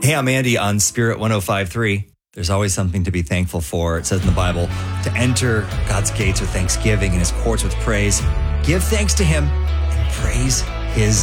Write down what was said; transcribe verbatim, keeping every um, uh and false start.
Hey, I'm Andy on Spirit one oh five point three. There's always something to be thankful for. It says in the Bible to enter God's gates with thanksgiving and his courts with praise. Give thanks to him and praise his